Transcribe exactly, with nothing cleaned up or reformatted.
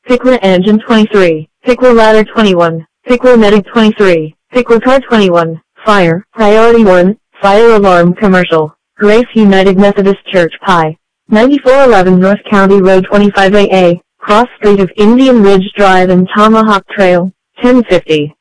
Piqua Engine twenty-three, Piqua Ladder twenty-one, Piqua Medic twenty-three, Piqua Car twenty-one, Fire, Priority one, Fire Alarm Commercial, Grace United Methodist Church Pi, ninety-four eleven North County Road twenty-five A A, Cross Street of Indian Ridge Drive and Tomahawk Trail, ten fifty.